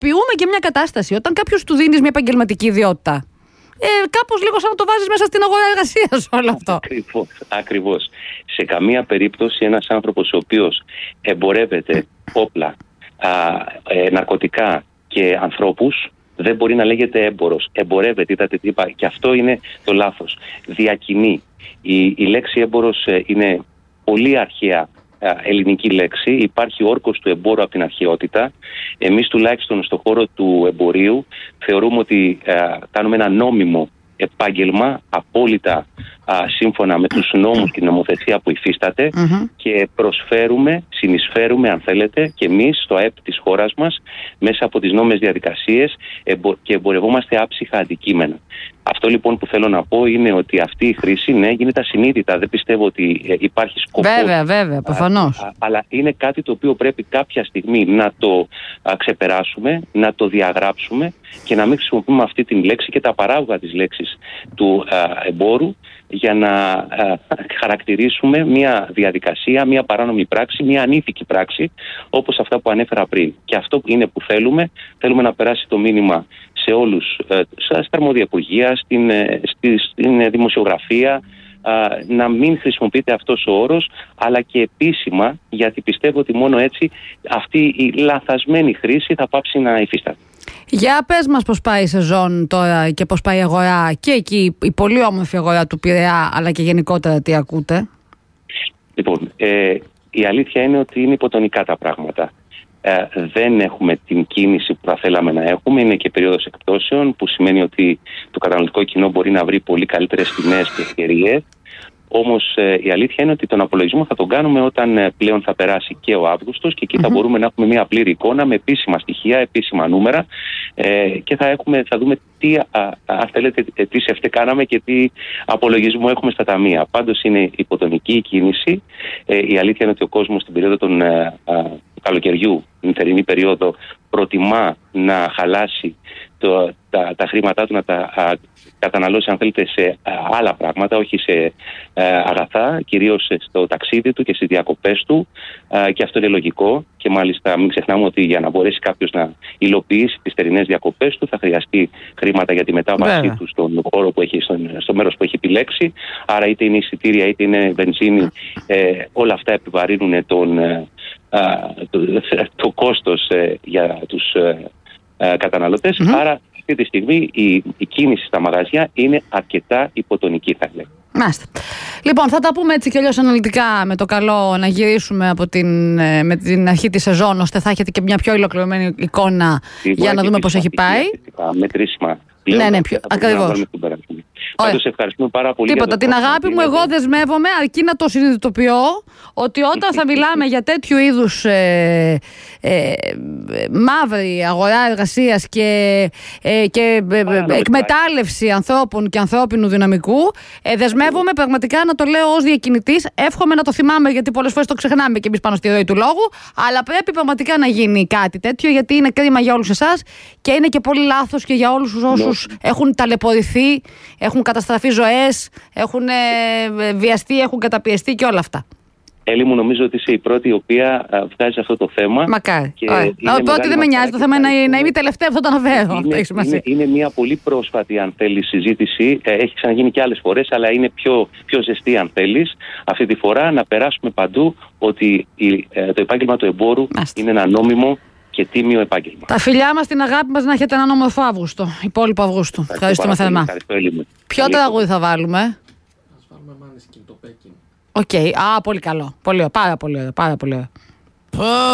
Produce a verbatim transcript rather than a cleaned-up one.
ποιούμε και μια κατάσταση. Όταν κάποιος του δίνεις μια επαγγελματική ιδιότητα, ε, κάπως λίγο σαν να το βάζεις μέσα στην αγορά εργασίας όλο αυτό. Ακριβώς, ακριβώς. Σε καμία περίπτωση ένας άνθρωπος ο οποίος εμπορεύεται όπλα, α, ε, ναρκωτικά και ανθρώπους δεν μπορεί να λέγεται έμπορος. Εμπορεύεται, είδατε τι είπα, και αυτό είναι το λάθος. Διακινεί. Η, η λέξη έμπορος ε, είναι πολύ αρχαία ελληνική λέξη. Υπάρχει όρκος του εμπόρου από την αρχαιότητα. Εμείς τουλάχιστον στον χώρο του εμπορίου θεωρούμε ότι ε, κάνουμε ένα νόμιμο επάγγελμα απόλυτα α, σύμφωνα με τους νόμους και την νομοθεσία που υφίσταται mm-hmm. και προσφέρουμε, συνεισφέρουμε αν θέλετε και εμείς στο ΑΕΠ της χώρας μας μέσα από τις νόμιμες διαδικασίες εμπο- και εμπορευόμαστε άψυχα αντικείμενα. Αυτό λοιπόν που θέλω να πω είναι ότι αυτή η χρήση ναι, γίνεται ασυνείδητα. Δεν πιστεύω ότι ε, υπάρχει σκοπός. Βέβαια, βέβαια, προφανώς. Α, α, αλλά είναι κάτι το οποίο πρέπει κάποια στιγμή να το α, ξεπεράσουμε, να το διαγράψουμε και να μην χρησιμοποιούμε αυτή την λέξη και τα παράγωγα της λέξης του α, εμπόρου για να α, χαρακτηρίσουμε μια διαδικασία, μια παράνομη πράξη, μια ανήθικη πράξη όπως αυτά που ανέφερα πριν. Και αυτό είναι που θέλουμε. Θέλουμε να περάσει το μήνυμα σε όλους, στα αρμόδια υπουργεία, στην, στη, στην δημοσιογραφία, να μην χρησιμοποιείται αυτός ο όρος, αλλά και επίσημα, γιατί πιστεύω ότι μόνο έτσι αυτή η λαθασμένη χρήση θα πάψει να υφίσταται. Για πες μας πώς πάει η σεζόν τώρα και πώς πάει η αγορά και εκεί η πολύ όμορφη αγορά του Πειραιά, αλλά και γενικότερα τι ακούτε? Λοιπόν, ε, η αλήθεια είναι ότι είναι υποτονικά τα πράγματα. Ε, δεν έχουμε την κίνηση που θα θέλαμε να έχουμε. Είναι και περίοδος εκπτώσεων, που σημαίνει ότι το καταναλωτικό κοινό μπορεί να βρει πολύ καλύτερες τιμές και ευκαιρίες. Όμως ε, η αλήθεια είναι ότι τον απολογισμό θα τον κάνουμε όταν ε, πλέον θα περάσει και ο Αύγουστος και εκεί mm-hmm. θα μπορούμε να έχουμε μια πλήρη εικόνα με επίσημα στοιχεία, επίσημα νούμερα ε, και θα, έχουμε, θα δούμε τι, αν θέλετε, τι σε αυτή κάναμε και τι απολογισμό έχουμε στα ταμεία. Πάντως είναι υποτονική η κίνηση. Ε, η αλήθεια είναι ότι ο κόσμος στην περίοδο των ε, ε, καλοκαιριού, την θερινή περίοδο, προτιμά να χαλάσει το, τα, τα χρήματά του, να τα α, καταναλώσει αν θέλετε σε α, άλλα πράγματα, όχι σε α, αγαθά, κυρίως στο ταξίδι του και στις διακοπές του α, και αυτό είναι λογικό και μάλιστα μην ξεχνάμε ότι για να μπορέσει κάποιος να υλοποιήσει τις θερινές διακοπές του θα χρειαστεί χρήματα για τη μετάβασή Βέβαια. του στον χώρο που έχει, στον, στο μέρος που έχει επιλέξει, άρα είτε είναι εισιτήρια είτε είναι βενζίνη, ε, όλα αυτά επιβαρύνουν τον, ε, το, το κόστος ε, για τους ε, ε, καταναλωτές, mm-hmm. άρα αυτή τη στιγμή η, η κίνηση στα μαγαζιά είναι αρκετά υποτονική θα λέγαμε. Μάλιστα. Λοιπόν, θα τα πούμε έτσι και αλλιώς αναλυτικά με το καλό να γυρίσουμε από την, με την αρχή της σεζόν, ώστε θα έχετε και μια πιο ολοκληρωμένη εικόνα Σίγουρα για να δούμε πώς έχει πάει. Μετρήσιμα. Ναι, ναι, πιο, ακριβώς. Πάντως ευχαριστούμε πάρα πολύ. Τίποτα. Την αγάπη μου, εγώ δεσμεύομαι, αρκεί να το συνειδητοποιώ, ότι όταν θα μιλάμε για τέτοιου είδους ε, ε, μαύρη αγορά εργασίας και, ε, και ε, εκμετάλλευση ανθρώπων και ανθρώπινου δυναμικού, ε, δεσμεύομαι πραγματικά να το λέω ως διακινητής. Εύχομαι να το θυμάμαι, γιατί πολλές φορές το ξεχνάμε και εμείς πάνω στη ροή του λόγου. Αλλά πρέπει πραγματικά να γίνει κάτι τέτοιο, γιατί είναι κρίμα για όλους εσάς και είναι και πολύ λάθος και για όλους όσους έχουν ταλαιπωρηθεί, έχουν καταστραφεί ζωές, έχουν ε, βιαστεί, έχουν καταπιεστεί και όλα αυτά. Έλλη μου, νομίζω ότι είσαι η πρώτη η οποία α, βγάζει αυτό το θέμα. Μακάρι. Πρώτη δεν με νοιάζει, το θέμα είναι να, να είμαι η τελευταία που θα το αναφέρω. Είναι, είναι, είναι μια πολύ πρόσφατη, αν θέλει, συζήτηση. Ε, έχει ξαναγίνει και άλλες φορές, αλλά είναι πιο, πιο ζεστή, αν θέλεις. Αυτή τη φορά να περάσουμε παντού ότι η, ε, το επάγγελμα του εμπόρου Μάστε. είναι ένα νόμιμο και τίμιο επάγγελμα. Τα φιλιά μας, την αγάπη μας, να έχετε έναν όμορφο Αύγουστο, υπόλοιπο Αυγούστου. Ευχαριστούμε θερμά. Ποιο τραγούδι θα βάλουμε? Ας βάλουμε Måneskin, το Peking. Οκ, okay. Α, πολύ καλό. Πολύ, πάρα πολύ ωραίο, πάρα πολύ ωραίο.